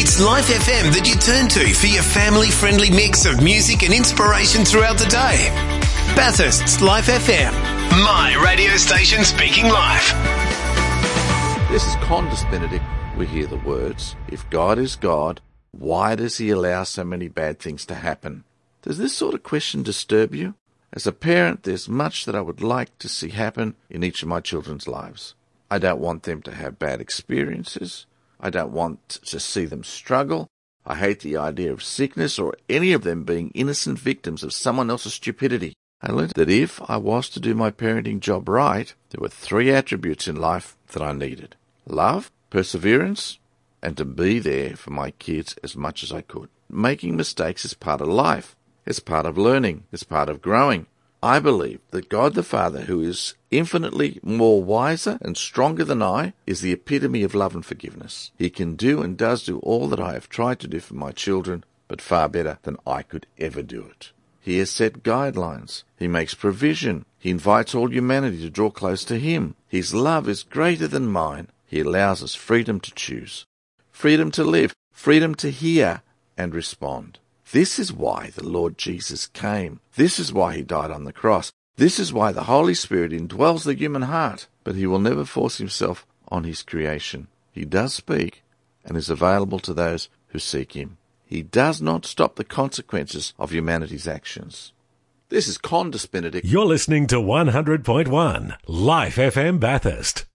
It's Life FM that you turn to for your family-friendly mix of music and inspiration throughout the day. Bathurst's Life FM, my radio station speaking life. This is Condis Benedict. We hear the words, if God is God, why does he allow so many bad things to happen? Does this sort of question disturb you? As a parent, there's much that I would like to see happen in each of my children's lives. I don't want them to have bad experiences. I don't want to see them struggle. I hate the idea of sickness or any of them being innocent victims of someone else's stupidity. I learned that if I was to do my parenting job right, there were 3 attributes in life that I needed: love, perseverance, and to be there for my kids as much as I could. Making mistakes is part of life. It's part of learning. It's part of growing. I believe that God the Father, who is infinitely more wiser and stronger than I, is the epitome of love and forgiveness. He can do and does do all that I have tried to do for my children, but far better than I could ever do it. He has set guidelines. He makes provision. He invites all humanity to draw close to him. His love is greater than mine. He allows us freedom to choose, freedom to live, freedom to hear and respond. This is why the Lord Jesus came. This is why he died on the cross. This is why the Holy Spirit indwells the human heart. But he will never force himself on his creation. He does speak and is available to those who seek him. He does not stop the consequences of humanity's actions. This is Condis Benedict. You're listening to 100.1 Life FM Bathurst.